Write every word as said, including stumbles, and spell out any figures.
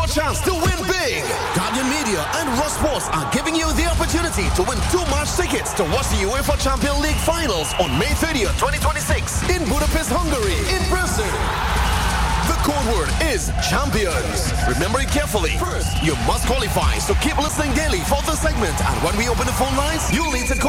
chance to win big. Guardian Media and Raw Sports are giving you the opportunity to win two match tickets to watch the UEFA Champions League finals on May thirtieth, twenty twenty-six in Budapest, Hungary, in person. The code word is champions. Remember it carefully. First, you must qualify, so keep listening daily for the segment. And when we open the phone lines, you'll need to call